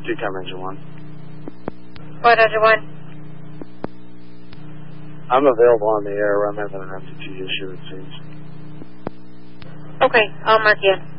Decom Engine 1. What, Engine 1? I'm available on the air. I'm having an MTT issue, it seems. Okay, I'll mark you in.